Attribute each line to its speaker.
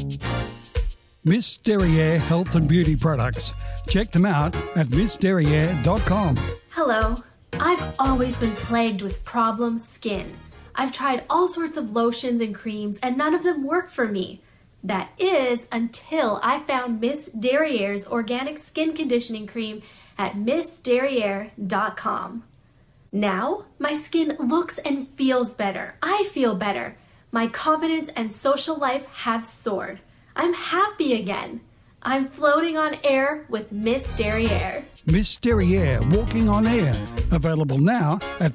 Speaker 1: Miss Derriere Health and Beauty Products. Check them out at missderriere.com.
Speaker 2: Hello. I've always been plagued with problem skin. I've tried all sorts of lotions and creams and none of them work for me. That is until I found Miss Derriere's organic skin conditioning cream at missderriere.com. Now, my skin looks and feels better. I feel better. My confidence and social life have soared. I'm happy again. I'm floating on air with Miss Derriere.
Speaker 1: Miss Derriere Walking on Air. Available now at